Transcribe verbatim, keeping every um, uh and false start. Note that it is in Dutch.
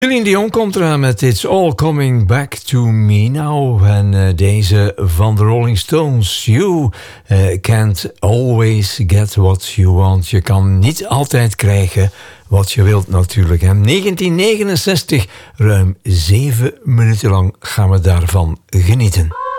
Celine Dion komt eraan met It's All Coming Back to Me Now. En uh, deze van de Rolling Stones. You uh, can't always get what you want. Je kan niet altijd krijgen wat je wilt natuurlijk. En negentien negenenzestig, ruim zeven minuten lang gaan we daarvan genieten.